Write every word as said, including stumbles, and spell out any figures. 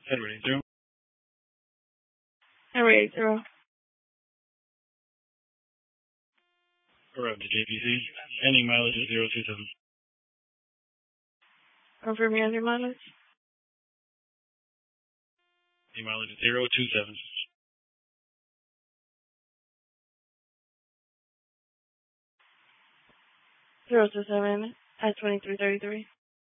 Edward eight zero. Edward eight zero. Arrived to J P C. Ending mileage is zero two seven. Confirm your ending mileage. Ending mileage is zero two seven. Zero two seven at twenty three thirty three.